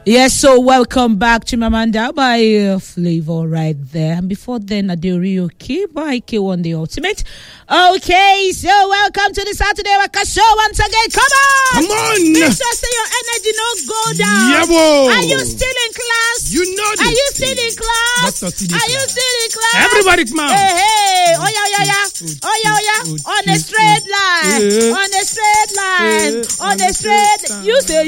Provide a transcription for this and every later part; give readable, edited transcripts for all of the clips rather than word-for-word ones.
Yes, so welcome back to Chimamanda by Flavor right there. And before then, Adeorioke by K1 The Ultimate. Okay, so welcome to the Saturday Waka Show once again. Come on! Make sure say your energy no go down. Yeah, boy. Are you still in class? You know this. Are you still in class? Are you still in class? Everybody come on. Hey. Oh yeah. On a straight line. On a straight line. On a straight. You say.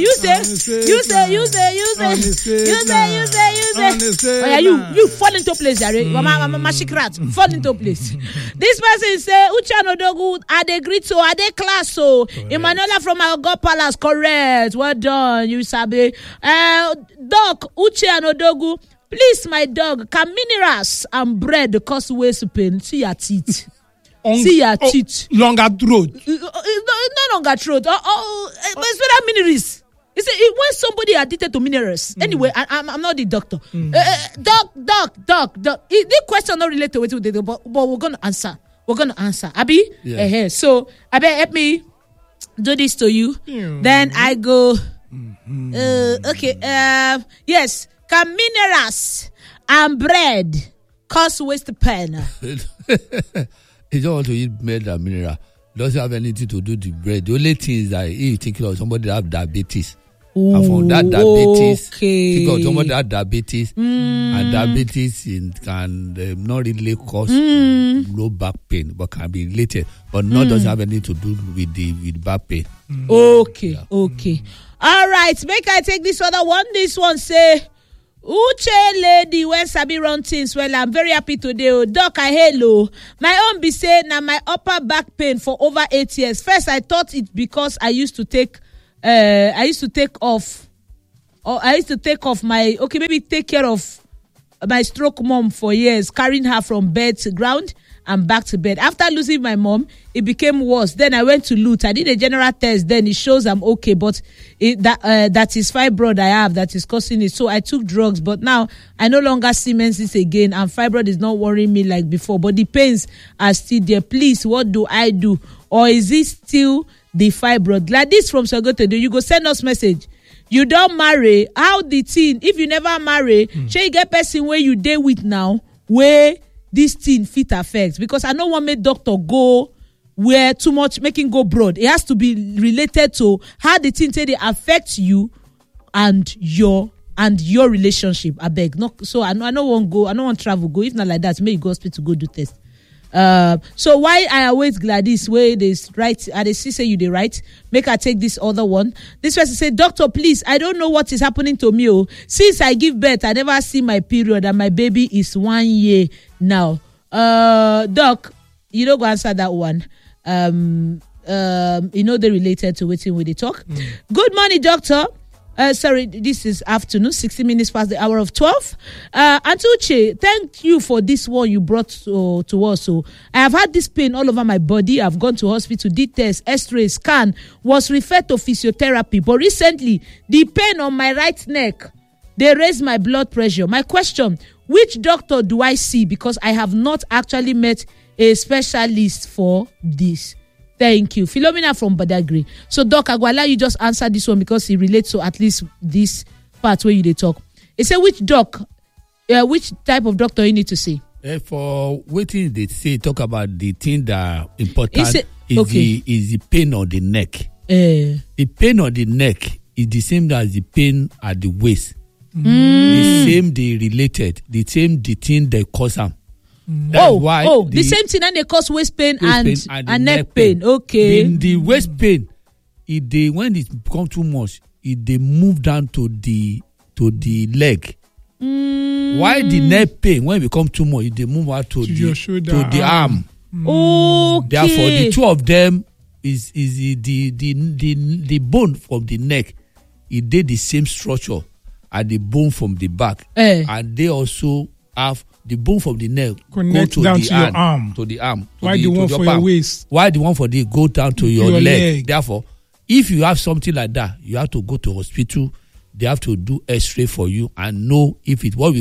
Oh yeah, you fall into place, Jare. Mama Shikrat, fall into place. This person say, Uche Anodogu, are they great so? Are they class so? Emanuela from our God Palace, correct. Well done, you sabi. Doc, Uche Anodogu, please, my dog, can minerals and bread cause waist pain? See your teeth. See your teeth. Longer throat. No longer throat. But minerals. You see, when somebody addicted to minerals, anyway, I'm not the doctor. Doc. The question not related to it, but we're going to answer. Abi? Yeah. So, Abi, help me do this to you. Then I go, okay. Yes, can minerals and bread cause waist pain? You don't want to eat bread and mineral. Doesn't have anything to do with the bread. The only thing is that if you think of somebody that have diabetes, and from that diabetes, think of somebody that have diabetes, and diabetes can not really cause low back pain, but can be related, but not doesn't have anything to do with back pain. Okay. All right, make I take this other one. This one say, Uche lady when Sabi run things well. I'm very happy today. Oh, Doc, hello. My own be saying now my upper back pain for over 8 years. First, I thought it because I used to take off my maybe take care of my stroke mom for years, carrying her from bed to ground and back to bed. After losing my mom, it became worse. Then I went to Lutz. I did a general test. Then it shows I'm okay, but that is fibroid I have that is causing it. So I took drugs, but now I no longer see menses again, and fibroid is not worrying me like before. But the pains are still there. Please, what do I do? Or is it still the fibroid? Like this from Sogote, you go send us message. You don't marry. How the teen? If you never marry, shall you get person where you date with now? Where this thing fit affect, because I don't want my doctor go where too much making go broad. It has to be related to how the thing say they affect you and your relationship. I beg. Not so I don't want go. I don't want travel go. If not like that, make you go hospital go do test. So why I always Gladys way they write, they see say you they write, make I take this other one. This person say, doctor, please, I don't know what is happening to me. Oh, since I give birth, I never see my period, and my baby is 1 year now. Doc, you don't go answer that one. You know they related to waiting with the talk. Good morning, doctor. Sorry, this is afternoon, 60 minutes past the hour of 12. Antuche, thank you for this one you brought to us. So I have had this pain all over my body. I've gone to hospital, did test, x-ray, scan, was referred to physiotherapy. But recently, the pain on my right neck, they raised my blood pressure. My question, which doctor do I see? Because I have not actually met a specialist for this. Thank you. Philomena from Badagry. So, Doc, I will allow you just answer this one because it relates to at least this part where you talk. It say which type of doctor you need to see? For waiting, they say talk about the thing that important is the pain on the neck. The pain on the neck is the same as the pain at the waist. The same they related. The same the thing they cause them. The same thing and they cause waist pain and neck pain. Okay. In the waist pain, when it becomes too much, they move down to the leg. Why the neck pain when it becomes too much, they move out to the arm. Okay. Therefore, the two of them is the bone from the neck. It did the same structure as the bone from the back, and they also have. The bone from the neck connect go to down the to your arm. To the arm. Why the one for your waist? Why the one for the go down to your leg? Therefore, if you have something like that, you have to go to hospital. They have to do X-ray for you and know if it what we